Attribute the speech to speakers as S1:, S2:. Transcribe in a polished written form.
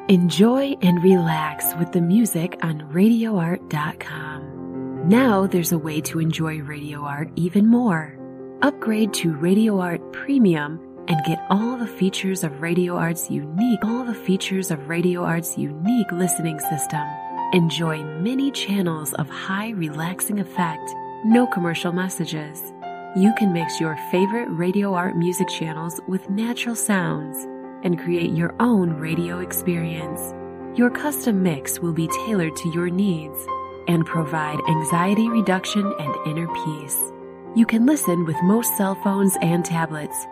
S1: Enjoy and relax with the music on RadioArt.com. Now there's a way to enjoy Radio Art even more. Upgrade to Radio Art Premium and get all the features of Radio Art's unique listening system. Enjoy many channels of high relaxing effect, no commercial messages. You can mix your favorite Radio Art music channels with natural sounds and create your own radio experience. Your custom mix will be tailored to your needs and provide anxiety reduction and inner peace. You can listen with most cell phones and tablets